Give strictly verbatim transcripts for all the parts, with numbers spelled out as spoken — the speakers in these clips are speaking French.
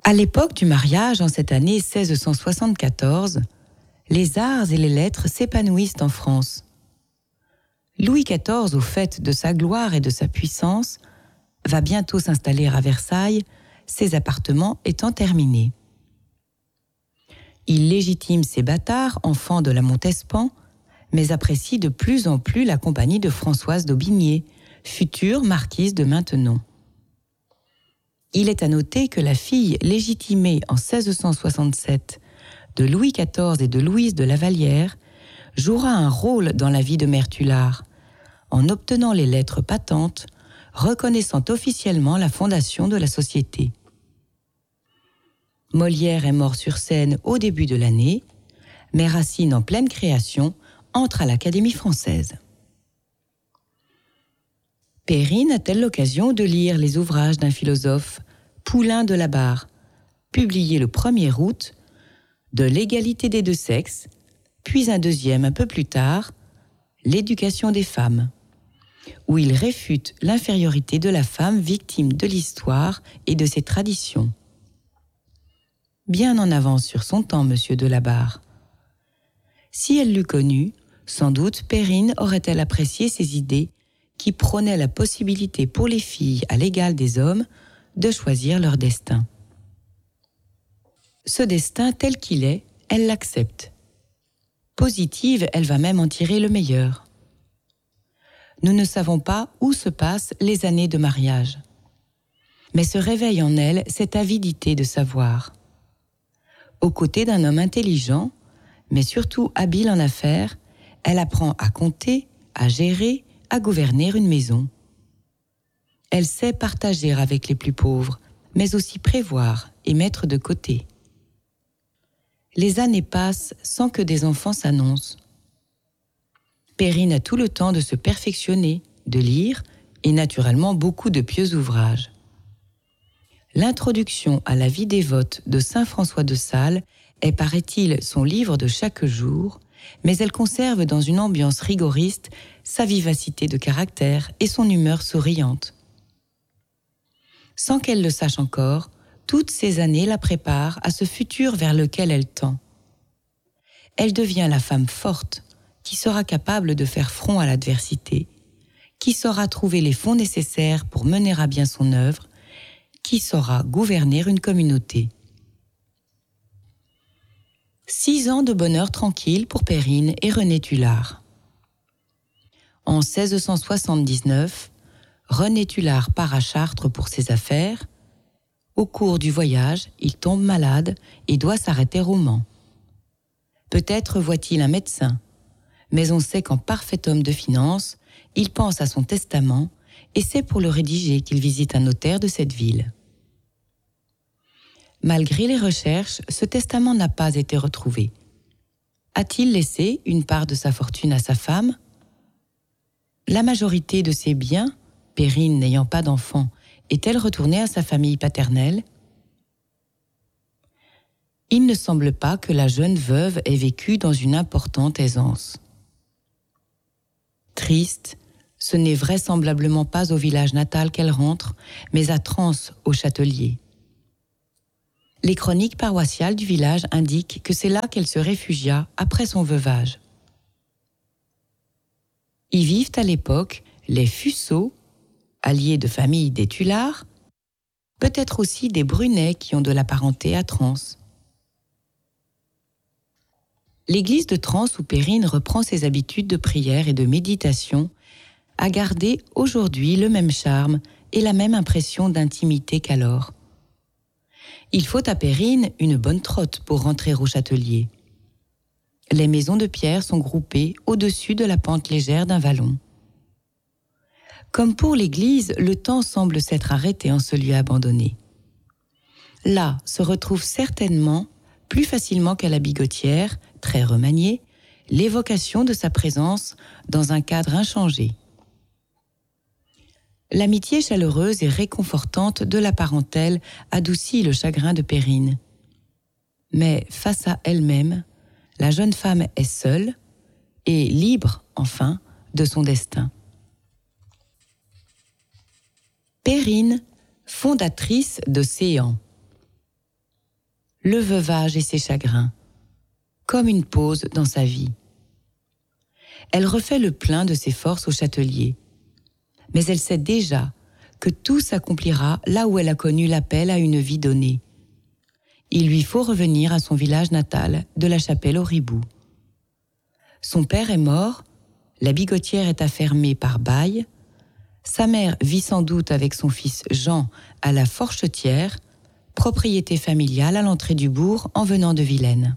À l'époque du mariage, en cette année seize cent soixante-quatorze, les arts et les lettres s'épanouissent en France. Louis quatorze, au fait de sa gloire et de sa puissance, va bientôt s'installer à Versailles, ses appartements étant terminés. Il légitime ses bâtards, enfants de la Montespan, mais apprécie de plus en plus la compagnie de Françoise d'Aubigné, future marquise de Maintenon. Il est à noter que la fille légitimée en seize cent soixante-sept de Louis quatorze et de Louise de La Vallière jouera un rôle dans la vie de Mère Tulard, en obtenant les lettres patentes reconnaissant officiellement la fondation de la société. Molière est mort sur scène au début de l'année, mais Racine, en pleine création, entre à l'Académie française. Perrine a-t-elle l'occasion de lire les ouvrages d'un philosophe, Poulain de la Barre, publié le premier août, de l'égalité des deux sexes, puis un deuxième un peu plus tard, l'éducation des femmes, où il réfute l'infériorité de la femme victime de l'histoire et de ses traditions. Bien en avance sur son temps, monsieur de la Barre. Si elle l'eût connu, sans doute Perrine aurait-elle apprécié ses idées qui prônaient la possibilité pour les filles à l'égal des hommes de choisir leur destin. Ce destin tel qu'il est, elle l'accepte. Positive, elle va même en tirer le meilleur. Nous ne savons pas où se passent les années de mariage. Mais se réveille en elle cette avidité de savoir. Aux côtés d'un homme intelligent, mais surtout habile en affaires, elle apprend à compter, à gérer, à gouverner une maison. Elle sait partager avec les plus pauvres, mais aussi prévoir et mettre de côté. Les années passent sans que des enfants s'annoncent. Perrine a tout le temps de se perfectionner, de lire, et naturellement beaucoup de pieux ouvrages. L'introduction à la vie dévote de saint François de Sales est, paraît-il, son livre de chaque jour, mais elle conserve dans une ambiance rigoriste sa vivacité de caractère et son humeur souriante. Sans qu'elle le sache encore, toutes ces années la préparent à ce futur vers lequel elle tend. Elle devient la femme forte, qui sera capable de faire front à l'adversité, qui saura trouver les fonds nécessaires pour mener à bien son œuvre, qui saura gouverner une communauté. Six ans de bonheur tranquille pour Perrine et René Tulard. En seize cent soixante-dix-neuf, René Tulard part à Chartres pour ses affaires. Au cours du voyage, il tombe malade et doit s'arrêter au Mans. Peut-être voit-il un médecin, mais on sait qu'en parfait homme de finance, il pense à son testament et c'est pour le rédiger qu'il visite un notaire de cette ville. Malgré les recherches, ce testament n'a pas été retrouvé. A-t-il laissé une part de sa fortune à sa femme ? La majorité de ses biens, Perrine n'ayant pas d'enfant, est-elle retournée à sa famille paternelle ? Il ne semble pas que la jeune veuve ait vécu dans une importante aisance. Triste, ce n'est vraisemblablement pas au village natal qu'elle rentre, mais à Trans, au Châtelier. Les chroniques paroissiales du village indiquent que c'est là qu'elle se réfugia après son veuvage. Y vivent à l'époque les Fussot, alliés de famille des Tulard, peut-être aussi des Brunet qui ont de la parenté à Trans. L'église de Trans où Perrine reprend ses habitudes de prière et de méditation a gardé aujourd'hui le même charme et la même impression d'intimité qu'alors. Il faut à Perrine une bonne trotte pour rentrer au Châtelier. Les maisons de pierre sont groupées au-dessus de la pente légère d'un vallon. Comme pour l'église, le temps semble s'être arrêté en ce lieu abandonné. Là se retrouve certainement, plus facilement qu'à la Bigotière, très remaniée, l'évocation de sa présence dans un cadre inchangé. L'amitié chaleureuse et réconfortante de la parentèle adoucit le chagrin de Perrine. Mais face à elle-même, la jeune femme est seule et libre, enfin, de son destin. Perrine, fondatrice de Séan. le veuvage et ses chagrins, comme une pause dans sa vie. Elle refait le plein de ses forces au Châtelier, mais elle sait déjà que tout s'accomplira là où elle a connu l'appel à une vie donnée. Il lui faut revenir à son village natal de la Chapelle-au-Ribou. Son père est mort, la bigotière est affermée par bail, sa mère vit sans doute avec son fils Jean à la Forchetière, propriété familiale à l'entrée du bourg en venant de Vilaine.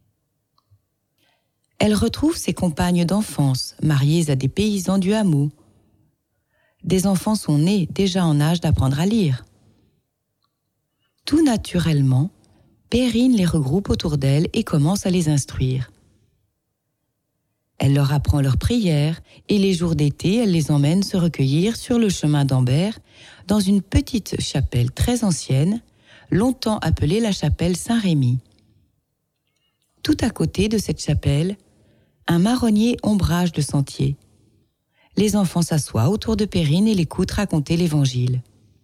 Elle retrouve ses compagnes d'enfance, mariées à des paysans du hameau. Des enfants sont nés déjà en âge d'apprendre à lire. Tout naturellement, Perrine les regroupe autour d'elle et commence à les instruire. Elle leur apprend leurs prières et les jours d'été, elle les emmène se recueillir sur le chemin d'Ambert, dans une petite chapelle très ancienne, longtemps appelée la chapelle Saint-Rémy. Tout à côté de cette chapelle, un marronnier ombrage le sentier. Les enfants s'assoient autour de Perrine et l'écoutent raconter l'Évangile.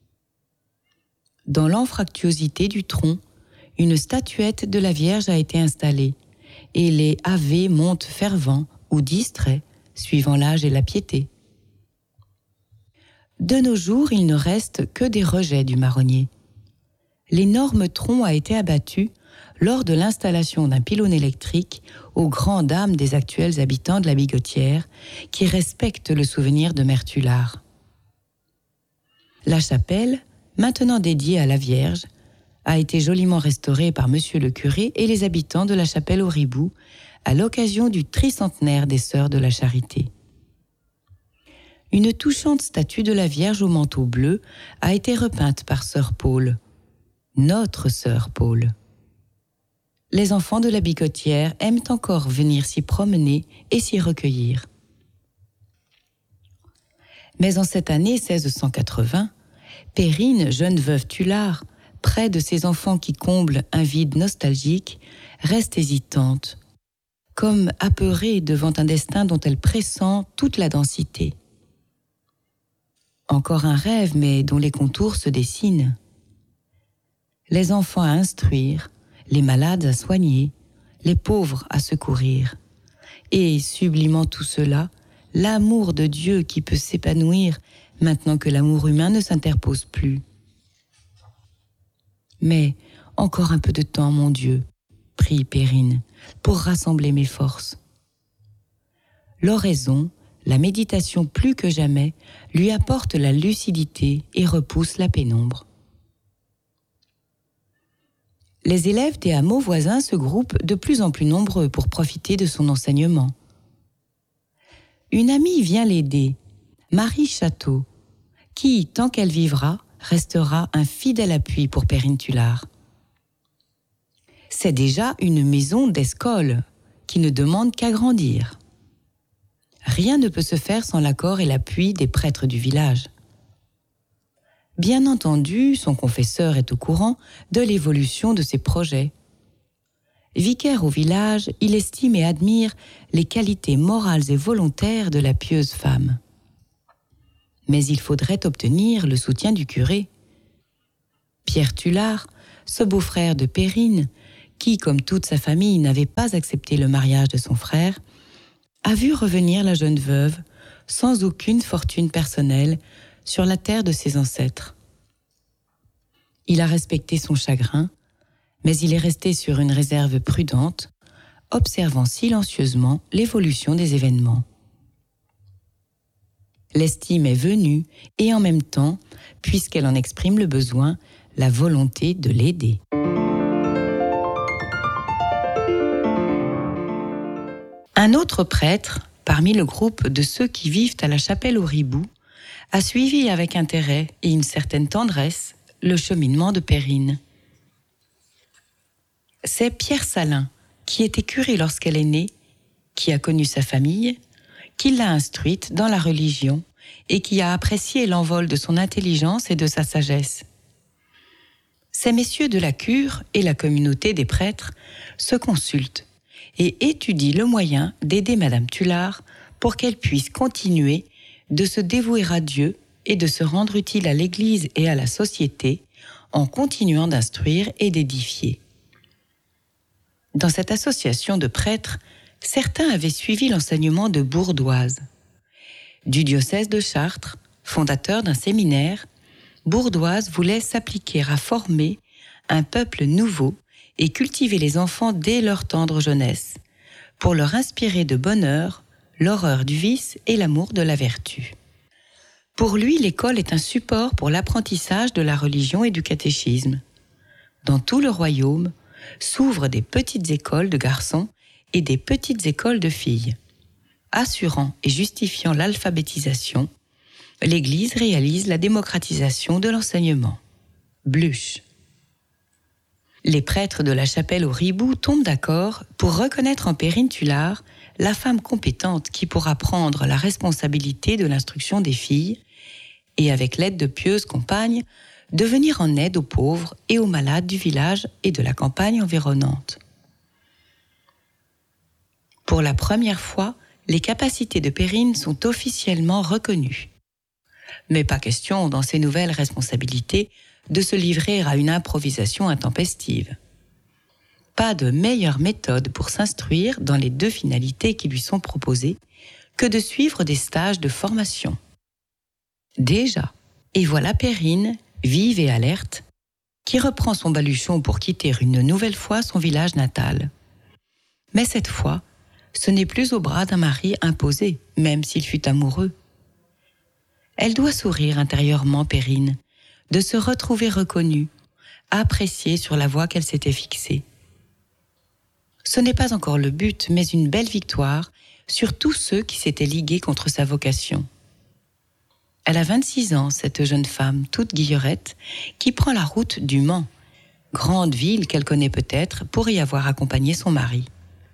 Dans l'anfractuosité du tronc, une statuette de la Vierge a été installée, et les ave montent fervents ou distraits, suivant l'âge et la piété. De nos jours, il ne reste que des rejets du marronnier. L'énorme tronc a été abattu lors de l'installation d'un pylône électrique aux grandes dames des actuels habitants de la Bigotière qui respectent le souvenir de Mère Tulard. La chapelle, maintenant dédiée à la Vierge, a été joliment restaurée par monsieur le curé et les habitants de la Chapelle-au-Ribou à l'occasion du tricentenaire des Sœurs de la Charité. Une touchante statue de la Vierge au manteau bleu a été repeinte par sœur Paul, notre sœur Paul. Les enfants de la Bigotière aiment encore venir s'y promener et s'y recueillir. Mais en cette année seize cent quatre-vingts, Perrine, jeune veuve Tulard, près de ses enfants qui comblent un vide nostalgique, reste hésitante, comme apeurée devant un destin dont elle pressent toute la densité. Encore un rêve, mais dont les contours se dessinent. Les enfants à instruire, les malades à soigner, les pauvres à secourir. Et, sublimant tout cela, l'amour de Dieu qui peut s'épanouir maintenant que l'amour humain ne s'interpose plus. Mais encore un peu de temps, mon Dieu, prie Perrine, pour rassembler mes forces. L'oraison, la méditation plus que jamais, lui apporte la lucidité et repousse la pénombre. Les élèves des hameaux voisins se groupent de plus en plus nombreux pour profiter de son enseignement. Une amie vient l'aider, Marie Château, qui, tant qu'elle vivra, restera un fidèle appui pour Perrine Tulard. C'est déjà une maison d'escole qui ne demande qu'à grandir. Rien ne peut se faire sans l'accord et l'appui des prêtres du village. Bien entendu, son confesseur est au courant de l'évolution de ses projets. Vicaire au village, il estime et admire les qualités morales et volontaires de la pieuse femme. Mais il faudrait obtenir le soutien du curé. Pierre Tulard, ce beau-frère de Perrine, qui, comme toute sa famille, n'avait pas accepté le mariage de son frère, a vu revenir la jeune veuve, sans aucune fortune personnelle, sur la terre de ses ancêtres. Il a respecté son chagrin, mais il est resté sur une réserve prudente, observant silencieusement l'évolution des événements. L'estime est venue et en même temps, puisqu'elle en exprime le besoin, la volonté de l'aider. Un autre prêtre, parmi le groupe de ceux qui vivent à la Chapelle-au-Ribou, a suivi avec intérêt et une certaine tendresse le cheminement de Perrine. C'est Pierre Salin, qui était curé lorsqu'elle est née, qui a connu sa famille, qui l'a instruite dans la religion et qui a apprécié l'envol de son intelligence et de sa sagesse. Ces messieurs de la cure et la communauté des prêtres se consultent et étudient le moyen d'aider Madame Tulard pour qu'elle puisse continuer de se dévouer à Dieu et de se rendre utile à l'Église et à la société en continuant d'instruire et d'édifier. Dans cette association de prêtres, certains avaient suivi l'enseignement de Bourdoise. Du diocèse de Chartres, fondateur d'un séminaire, Bourdoise voulait s'appliquer à former un peuple nouveau et cultiver les enfants dès leur tendre jeunesse, pour leur inspirer de bonheur, l'horreur du vice et l'amour de la vertu. Pour lui, l'école est un support pour l'apprentissage de la religion et du catéchisme. Dans tout le royaume s'ouvrent des petites écoles de garçons et des petites écoles de filles. Assurant et justifiant l'alphabétisation, l'Église réalise la démocratisation de l'enseignement. Bluch. Les prêtres de la chapelle au Ribou tombent d'accord pour reconnaître en Perrine Tulard la femme compétente qui pourra prendre la responsabilité de l'instruction des filles et, avec l'aide de pieuses compagnes, de venir en aide aux pauvres et aux malades du village et de la campagne environnante. Pour la première fois, les capacités de Perrine sont officiellement reconnues. Mais pas question, dans ces nouvelles responsabilités, de se livrer à une improvisation intempestive. Pas de meilleure méthode pour s'instruire dans les deux finalités qui lui sont proposées que de suivre des stages de formation. Déjà, et voilà Perrine, vive et alerte, qui reprend son baluchon pour quitter une nouvelle fois son village natal. Mais cette fois, ce n'est plus au bras d'un mari imposé, même s'il fut amoureux. Elle doit sourire intérieurement, Perrine, de se retrouver reconnue, appréciée sur la voie qu'elle s'était fixée. Ce n'est pas encore le but, mais une belle victoire sur tous ceux qui s'étaient ligués contre sa vocation. Elle a vingt-six ans, cette jeune femme, toute guillerette, qui prend la route du Mans, grande ville qu'elle connaît peut-être pour y avoir accompagné son mari.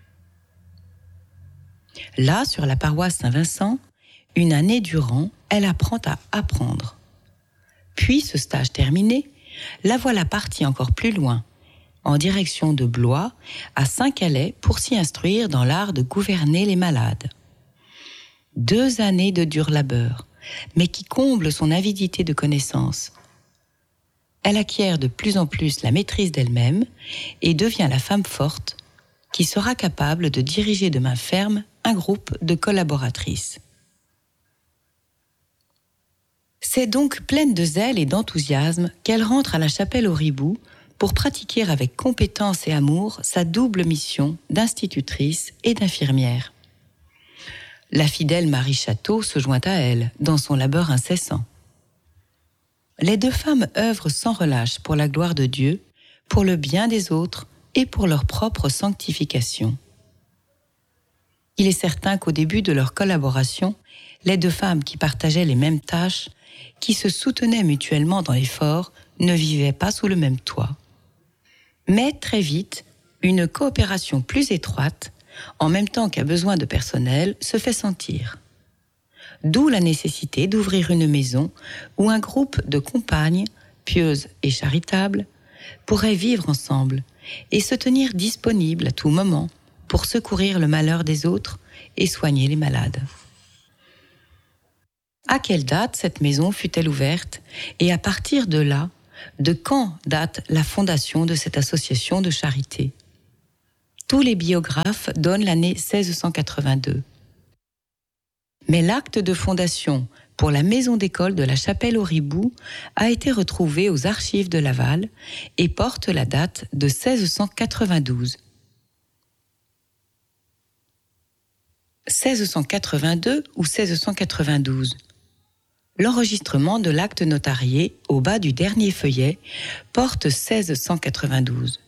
Là, sur la paroisse Saint-Vincent, une année durant, elle apprend à apprendre. Puis, ce stage terminé, la voilà partie encore plus loin, en direction de Blois, à Saint-Calais, pour s'y instruire dans l'art de gouverner les malades. Deux années de dur labeur, mais qui comblent son avidité de connaissances. Elle acquiert de plus en plus la maîtrise d'elle-même et devient la femme forte qui sera capable de diriger de main ferme un groupe de collaboratrices. C'est donc pleine de zèle et d'enthousiasme qu'elle rentre à la chapelle au Ribou pour pratiquer avec compétence et amour sa double mission d'institutrice et d'infirmière. La fidèle Marie Château se joint à elle dans son labeur incessant. Les deux femmes œuvrent sans relâche pour la gloire de Dieu, pour le bien des autres et pour leur propre sanctification. Il est certain qu'au début de leur collaboration, les deux femmes qui partageaient les mêmes tâches, qui se soutenaient mutuellement dans l'effort, ne vivaient pas sous le même toit. Mais très vite, une coopération plus étroite, en même temps qu'un besoin de personnel, se fait sentir. D'où la nécessité d'ouvrir une maison où un groupe de compagnes, pieuses et charitables, pourraient vivre ensemble et se tenir disponibles à tout moment pour secourir le malheur des autres et soigner les malades. À quelle date cette maison fut-elle ouverte et à partir de là, de quand date la fondation de cette association de charité? Tous les biographes donnent l'année seize cent quatre-vingt-deux. Mais l'acte de fondation pour la maison d'école de la chapelle au Ribou a été retrouvé aux archives de Laval et porte la date de seize cent quatre-vingt-douze. seize cent quatre-vingt-deux ou seize cent quatre-vingt-douze. L'enregistrement de l'acte notarié au bas du dernier feuillet porte seize cent quatre-vingt-douze.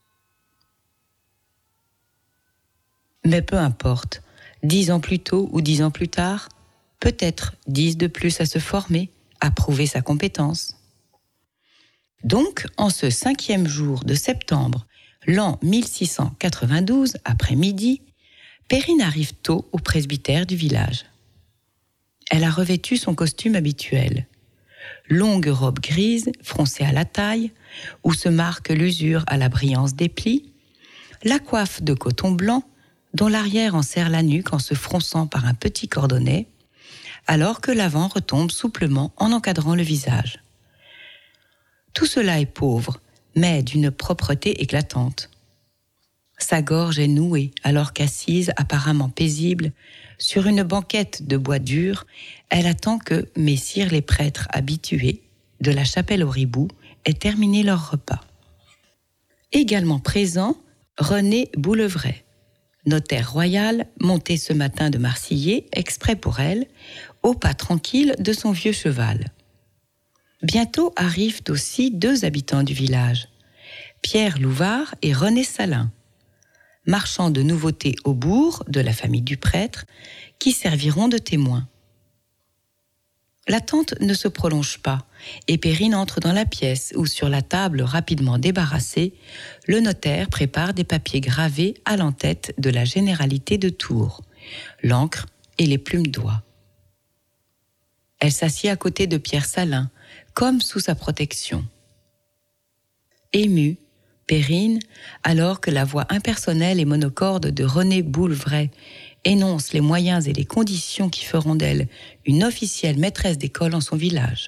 Mais peu importe, dix ans plus tôt ou dix ans plus tard, peut-être dix de plus à se former, à prouver sa compétence. Donc, en ce cinquième jour de septembre, l'an mille six cent quatre-vingt-douze, après midi, Perrine arrive tôt au presbytère du village. Elle a revêtu son costume habituel. Longue robe grise, froncée à la taille, où se marque l'usure à la brillance des plis, la coiffe de coton blanc, dont l'arrière enserre la nuque en se fronçant par un petit cordonnet, alors que l'avant retombe souplement en encadrant le visage. Tout cela est pauvre, mais d'une propreté éclatante. Sa gorge est nouée alors qu'assise, apparemment paisible, sur une banquette de bois dur, elle attend que messires les prêtres habitués de la chapelle au Ribou aient terminé leur repas. Également présent, René Boulevray, notaire royal, monté ce matin de Marcillet, exprès pour elle, au pas tranquille de son vieux cheval. Bientôt arrivent aussi deux habitants du village, Pierre Louvard et René Salin, marchands de nouveautés au bourg de la famille du prêtre, qui serviront de témoins. L'attente ne se prolonge pas, et Perrine entre dans la pièce où, sur la table rapidement débarrassée, le notaire prépare des papiers gravés à l'entête de la généralité de Tours, l'encre et les plumes d'oie. Elle s'assied à côté de Pierre Salin, comme sous sa protection. Émue, Perrine, alors que la voix impersonnelle et monocorde de René Boulevray énonce les moyens et les conditions qui feront d'elle une officielle maîtresse d'école en son village.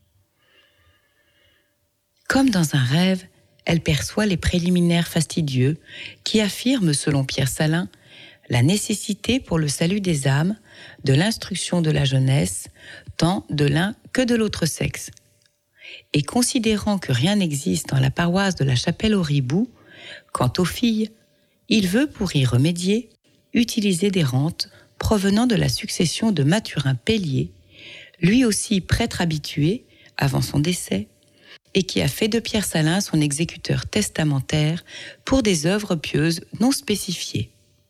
Comme dans un rêve, elle perçoit les préliminaires fastidieux qui affirment, selon Pierre Salin, la nécessité pour le salut des âmes de l'instruction de la jeunesse, tant de l'un que de l'autre sexe. Et considérant que rien n'existe dans la paroisse de la chapelle au Ribou, quant aux filles, il veut, pour y remédier, utiliser des rentes provenant de la succession de Mathurin Pellier, lui aussi prêtre habitué avant son décès, et qui a fait de Pierre Salin son exécuteur testamentaire pour des œuvres pieuses non spécifiées.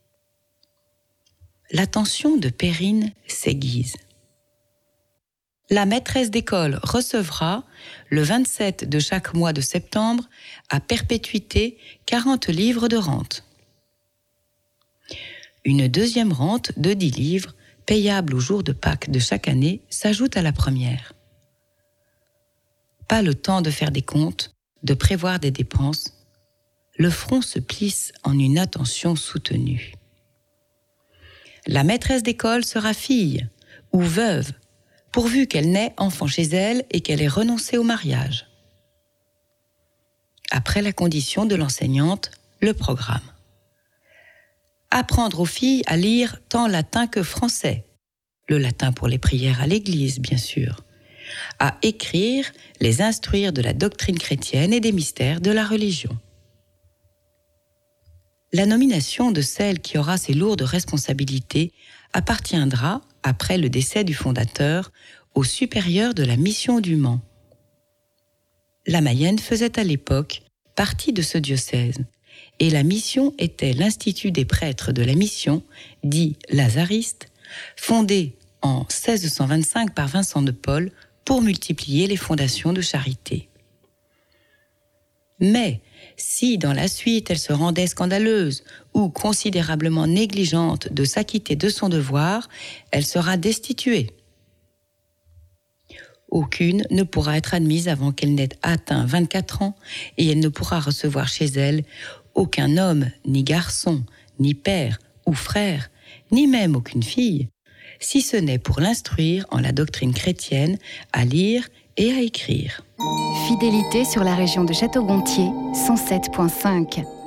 L'attention de Perrine s'aiguise. La maîtresse d'école recevra, le vingt-sept de chaque mois de septembre, à perpétuité, quarante livres de rente. Une deuxième rente de dix livres, payable au jour de Pâques de chaque année, s'ajoute à la première. Pas le temps de faire des comptes, de prévoir des dépenses. Le front se plisse en une attention soutenue. La maîtresse d'école sera fille ou veuve, pourvu qu'elle n'ait enfant chez elle et qu'elle ait renoncé au mariage. Après la condition de l'enseignante, le programme. Apprendre aux filles à lire tant latin que français, le latin pour les prières à l'église, bien sûr, à écrire, les instruire de la doctrine chrétienne et des mystères de la religion. La nomination de celle qui aura ces lourdes responsabilités appartiendra, après le décès du fondateur, au supérieur de la mission du Mans. La Mayenne faisait à l'époque partie de ce diocèse, et la mission était l'Institut des prêtres de la mission, dit lazariste, fondé en seize cent vingt-cinq par Vincent de Paul pour multiplier les fondations de charité. Mais si dans la suite elle se rendait scandaleuse ou considérablement négligente de s'acquitter de son devoir, elle sera destituée. Aucune ne pourra être admise avant qu'elle n'ait atteint vingt-quatre ans et elle ne pourra recevoir chez elle aucun homme, ni garçon, ni père ou frère, ni même aucune fille, si ce n'est pour l'instruire en la doctrine chrétienne, à lire et à écrire. Fidélité sur la région de Château-Gontier, cent sept virgule cinq.